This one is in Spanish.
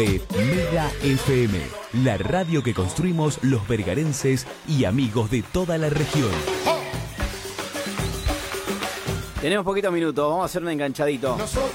Mega FM, la radio que construimos los vergarenses y amigos de toda la región. Tenemos poquitos minutos, vamos a hacer un enganchadito.